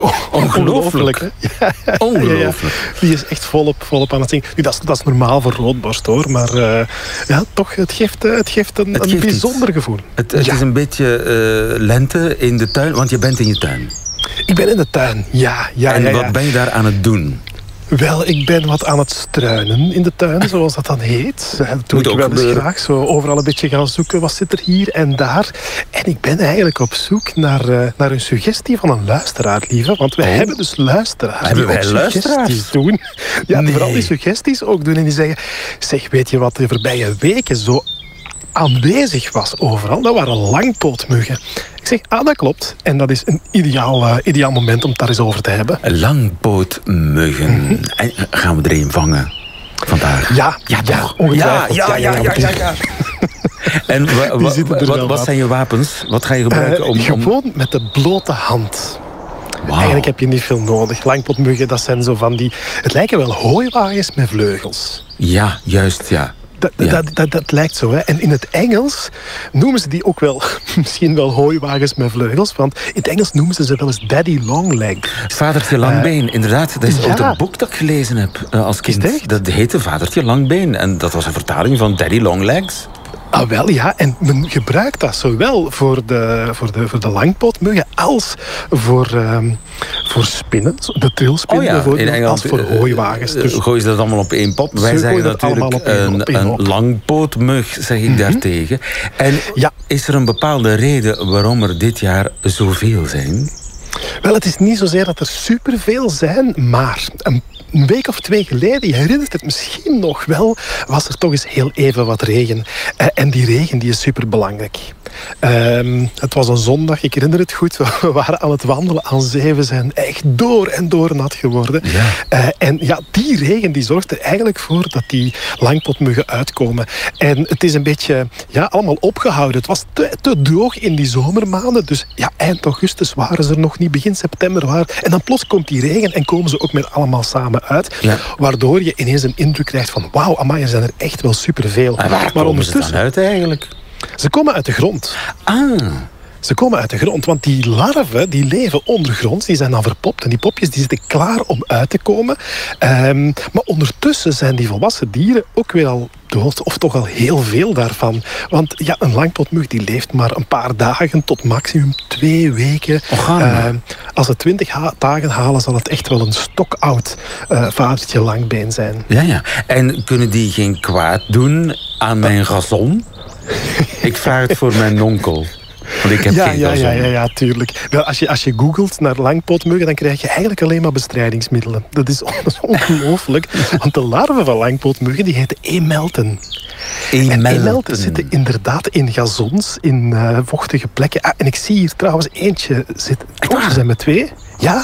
Ongelooflijk. Hè? Ja. Ongelooflijk. Ja. Die is echt volop aan het zingen. Nu, dat is normaal voor roodborst, hoor. Maar toch, het geeft een bijzonder iets. gevoel. Het is een beetje lente in de tuin, want je bent in je tuin. Ik ben in de tuin, ja. En wat ben je daar aan het doen? Wel, ik ben wat aan het struinen in de tuin, zoals dat dan heet. Dat doe ik wel eens graag. Zo overal een beetje gaan zoeken, wat zit er hier en daar. En ik ben eigenlijk op zoek naar een suggestie van een luisteraar, lieve. Want wij hebben dus luisteraars. Hebben wij luisteraars? Doen. Ja, nee. Vooral die suggesties ook doen. En die zeggen, zeg, weet je wat de voorbije weken zo aanwezig was overal? Dat waren langpootmuggen. Ik zeg, dat klopt. En dat is een ideaal moment om het daar eens over te hebben. Langpootmuggen. En gaan we er een vangen vandaag? Ja, ongetwijfeld. Ja. En wat zijn je wapens? Wat ga je gebruiken Gewoon met de blote hand. Wow. Eigenlijk heb je niet veel nodig. Langpootmuggen, dat zijn zo van die... Het lijken wel hooiwagens met vleugels. Ja, juist, ja. Dat lijkt zo, hè. En in het Engels noemen ze die ook wel misschien wel hooiwagens met vleugels. Want in het Engels noemen ze wel eens Daddy Longleg. Vadertje Langbeen, inderdaad. Dat is ook een boek dat ik gelezen heb als kind. Dat heette Vadertje Langbeen. En dat was een vertaling van Daddy Longlegs. Ah, wel ja, en men gebruikt dat zowel voor de langpootmuggen als voor spinnen, de trilspinnen bijvoorbeeld, als voor hooiwagens. Dus gooien ze dat allemaal op één pot? Wij zeggen natuurlijk een langpootmug, zeg ik daartegen. En is er een bepaalde reden waarom er dit jaar zoveel zijn? Wel, het is niet zozeer dat er superveel zijn, maar een week of 2 geleden, je herinnert het misschien nog wel, was er toch eens heel even wat regen. En die regen die is superbelangrijk. Het was een zondag, ik herinner het goed. We waren aan het wandelen aan zee. We zijn echt door en door nat geworden. Ja. En die regen die zorgt er eigenlijk voor dat die langpootmuggen uitkomen. En het is een beetje allemaal opgehouden. Het was te droog in die zomermaanden. Dus eind augustus waren ze er nog niet, begin september. En dan plots komt die regen en komen ze ook weer allemaal samen uit. Ja. Waardoor je ineens een indruk krijgt van wauw, amai, er zijn er echt wel superveel. En waar komen ze dan uit eigenlijk? Ze komen uit de grond. Ze komen uit de grond, want die larven die leven ondergronds, die zijn dan verpopt. En die popjes die zitten klaar om uit te komen. Maar ondertussen zijn die volwassen dieren ook weer al dood, of toch al heel veel daarvan. Want een langpootmug die leeft maar een paar dagen tot maximum 2 weken. Als ze 20 dagen halen, zal het echt wel een stokoud vadertje langbeen zijn. Ja. En kunnen die geen kwaad doen aan mijn gazon? Ik vraag het voor mijn onkel. Want ik heb geen gazon. Ja, tuurlijk. Wel, als je googelt naar langpootmuggen, dan krijg je eigenlijk alleen maar bestrijdingsmiddelen. Dat is ongelooflijk. Want de larven van langpootmuggen, die heten emelten. En emelten zitten inderdaad in gazons, in vochtige plekken. En ik zie hier trouwens eentje zitten. Ze zijn met 2. Ja.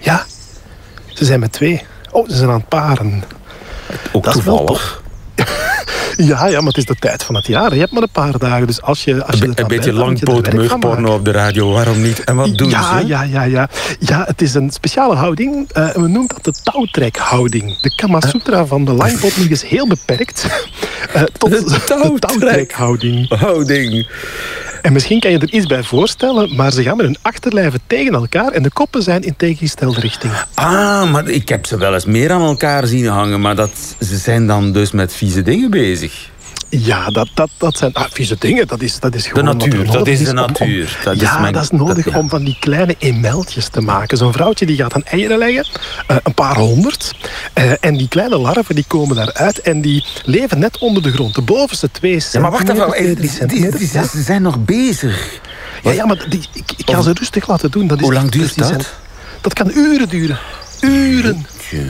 Ze zijn met 2. Ze zijn aan het paren. Ook dat toevallig. Ja, maar het is de tijd van het jaar. Je hebt maar een paar dagen. Dus als je een beetje langpootmugporno op de radio, waarom niet? En wat doen ze? Ja, het is een speciale houding. We noemen dat de touwtrekhouding. De Kama Sutra van de langpootmug is heel beperkt tot de touwtrekhouding. En misschien kan je er iets bij voorstellen, maar ze gaan met hun achterlijven tegen elkaar en de koppen zijn in tegengestelde richting. Maar ik heb ze wel eens meer aan elkaar zien hangen, maar ze zijn dan dus met vieze dingen bezig. Ja, dat zijn vieze dingen. Dat is gewoon de natuur. Dat is de natuur. Dat is nodig om van die kleine emeltjes te maken. Zo'n vrouwtje die gaat dan eieren leggen, een paar 100. En die kleine larven die komen daaruit en die leven net onder de grond. De bovenste 2 centimeter. Maar wacht even, ze zijn nog bezig. Ja, maar ik ga ze rustig laten doen. Hoe lang duurt dat? Dat kan uren duren. Uren.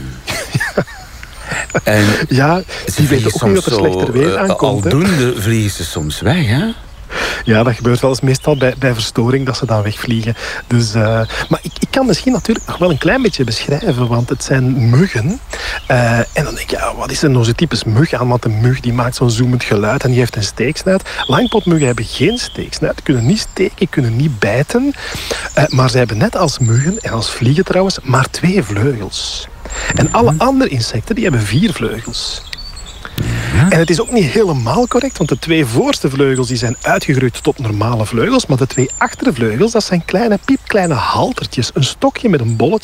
En die weten ook niet dat er slechter weer aankomt. Aldoende vliegen ze soms weg, hè? Ja, dat gebeurt wel eens meestal bij verstoring, dat ze dan wegvliegen. Dus, maar ik kan misschien natuurlijk nog wel een klein beetje beschrijven, want het zijn muggen. En dan denk je, wat is er nou zo'n typisch mug aan? Want een mug die maakt zo'n zoemend geluid en die heeft een steeksnuit. Langpootmuggen hebben geen steeksnuit, kunnen niet steken, kunnen niet bijten. Maar ze hebben net als muggen, en als vliegen trouwens, maar 2 vleugels. En alle andere insecten die hebben 4 vleugels. Ja? En het is ook niet helemaal correct, want de 2 voorste vleugels die zijn uitgegroeid tot normale vleugels, maar de 2 achtervleugels, dat zijn kleine, piepkleine haltertjes. Een stokje met een bolletje